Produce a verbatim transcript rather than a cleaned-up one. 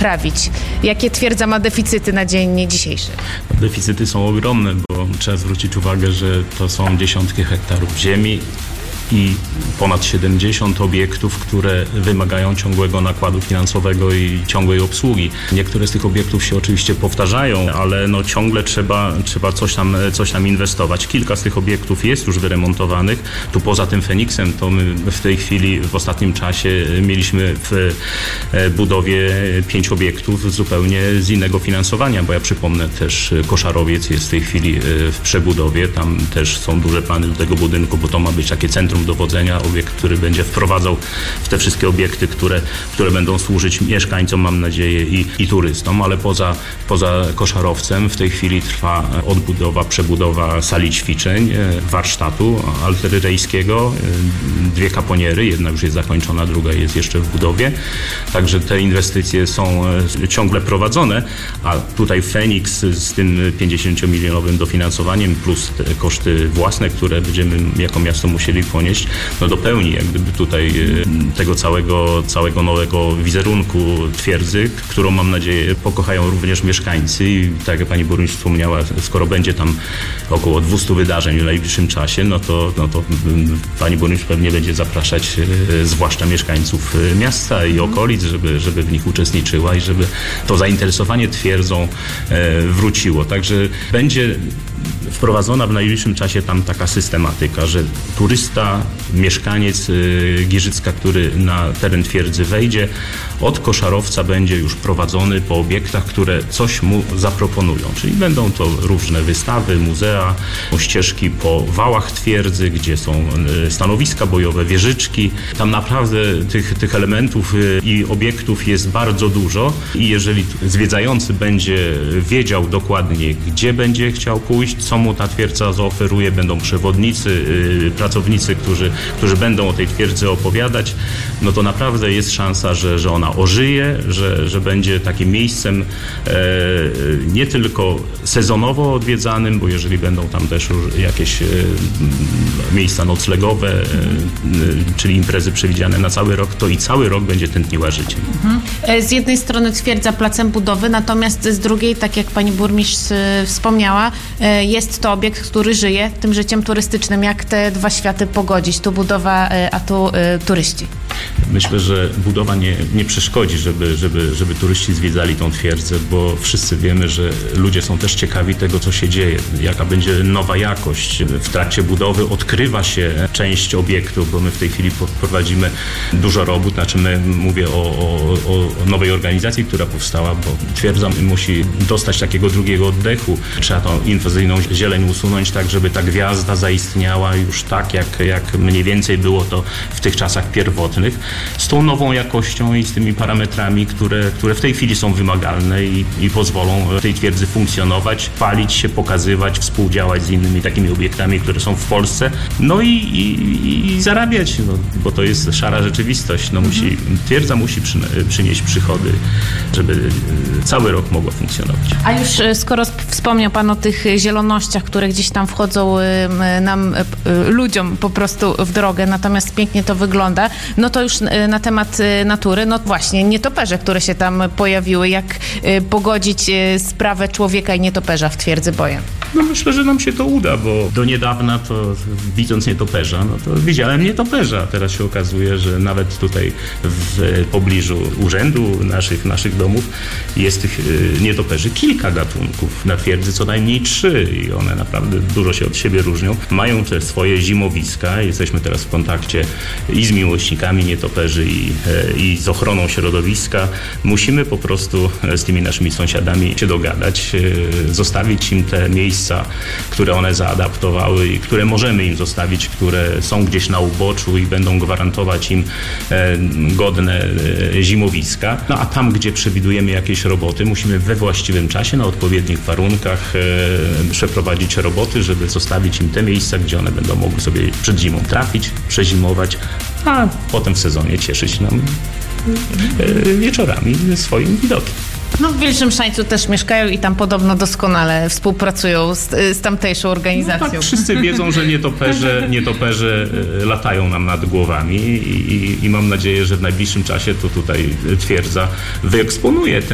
naprawić? Jakie twierdza ma deficyty na dzień dzisiejszy? Deficyty są ogromne, bo trzeba zwrócić uwagę, że to są dziesiątki hektarów ziemi i ponad siedemdziesiąt obiektów, które wymagają ciągłego nakładu finansowego i ciągłej obsługi. Niektóre z tych obiektów się oczywiście powtarzają, ale no ciągle trzeba, trzeba coś tam, coś tam inwestować. Kilka z tych obiektów jest już wyremontowanych. Tu poza tym Feniksem to my w tej chwili, w ostatnim czasie mieliśmy w budowie pięć obiektów zupełnie z innego finansowania, bo ja przypomnę też Koszarowiec jest w tej chwili w przebudowie. Tam też są duże plany do tego budynku, bo to ma być takie centrum dowodzenia, obiekt, który będzie wprowadzał w te wszystkie obiekty, które, które będą służyć mieszkańcom, mam nadzieję, i, i turystom, ale poza, poza Koszarowcem w tej chwili trwa odbudowa, przebudowa sali ćwiczeń, warsztatu artyleryjskiego, dwie kaponiery, jedna już jest zakończona, druga jest jeszcze w budowie, także te inwestycje są ciągle prowadzone, a tutaj Feniks z tym pięćdziesięciomilionowym dofinansowaniem plus te koszty własne, które będziemy jako miasto musieli ponieść, no dopełni jak gdyby tutaj tego całego, całego nowego wizerunku twierdzy, którą mam nadzieję pokochają również mieszkańcy i tak jak pani burmistrz wspomniała, skoro będzie tam około dwieście wydarzeń w najbliższym czasie, no to, no to pani burmistrz pewnie będzie zapraszać zwłaszcza mieszkańców miasta i okolic, żeby, żeby w nich uczestniczyła i żeby to zainteresowanie twierdzą wróciło. Także będzie wprowadzona w najbliższym czasie tam taka systematyka, że turysta, mieszkaniec Giżycka, który na teren twierdzy wejdzie, od Koszarowca będzie już prowadzony po obiektach, które coś mu zaproponują. Czyli będą to różne wystawy, muzea, ścieżki po wałach twierdzy, gdzie są stanowiska bojowe, wieżyczki. Tam naprawdę tych, tych elementów i obiektów jest bardzo dużo i jeżeli zwiedzający będzie wiedział dokładnie, gdzie będzie chciał pójść, co mu ta twierdza zaoferuje, będą przewodnicy, yy, pracownicy, którzy, którzy będą o tej twierdzy opowiadać, no to naprawdę jest szansa, że, że ona ożyje, że, że będzie takim miejscem e, nie tylko sezonowo odwiedzanym, bo jeżeli będą tam też jakieś e, miejsca noclegowe, e, czyli imprezy przewidziane na cały rok, to i cały rok będzie tętniła życiem. Mhm. Z jednej strony twierdza placem budowy, natomiast z drugiej, tak jak pani burmistrz wspomniała, jest to obiekt, który żyje tym życiem turystycznym. Jak te dwa światy pogodzić? Tu budowa, a tu turyści. Myślę, że budowa nie, nie przeszkodzi, żeby, żeby, żeby turyści zwiedzali tą twierdzę, bo wszyscy wiemy, że ludzie są też ciekawi tego, co się dzieje, jaka będzie nowa jakość. W trakcie budowy odkrywa się część obiektów, bo my w tej chwili prowadzimy dużo robót, znaczy my mówię o, o, o nowej organizacji, która powstała, bo twierdza musi dostać takiego drugiego oddechu. Trzeba tą inwazyjną zieleń usunąć tak, żeby ta gwiazda zaistniała już tak, jak, jak mniej więcej było to w tych czasach pierwotnych, z tą nową jakością i z tymi parametrami, które, które w tej chwili są wymagalne i, i pozwolą tej twierdzy funkcjonować, palić się, pokazywać, współdziałać z innymi takimi obiektami, które są w Polsce, no i, i, i zarabiać, no, bo to jest szara rzeczywistość. No, musi, twierdza musi przy, przynieść przychody, żeby cały rok mogła funkcjonować. A już skoro wspomniał pan o tych zielonościach, które gdzieś tam wchodzą nam, ludziom po prostu w drogę, natomiast pięknie to wygląda, no to już na temat natury, no właśnie, nietoperze, które się tam pojawiły, jak pogodzić sprawę człowieka i nietoperza w twierdzy Bojen? No myślę, że nam się to uda, bo do niedawna to widząc nietoperza, no to widziałem nietoperza. Teraz się okazuje, że nawet tutaj w pobliżu urzędu naszych, naszych domów jest tych nietoperzy kilka gatunków. Na twierdzy co najmniej trzy i one naprawdę dużo się od siebie różnią. Mają też swoje zimowiska. Jesteśmy teraz w kontakcie i z miłośnikami nietoperzy i, i z ochroną środowiska. Musimy po prostu z tymi naszymi sąsiadami się dogadać, zostawić im te miejsca, które one zaadaptowały i które możemy im zostawić, które są gdzieś na uboczu i będą gwarantować im godne zimowiska. No a tam, gdzie przewidujemy jakieś roboty, musimy we właściwym czasie, na odpowiednich warunkach przeprowadzić roboty, żeby zostawić im te miejsca, gdzie one będą mogły sobie przed zimą trafić, przezimować, a potem w sezonie cieszyć nam wieczorami swoim widokiem. No w Wilczym Szańcu też mieszkają i tam podobno doskonale współpracują z, z tamtejszą organizacją. No tak, wszyscy wiedzą, że nietoperze, nietoperze latają nam nad głowami i, i, i mam nadzieję, że w najbliższym czasie to tutaj twierdza wyeksponuje ten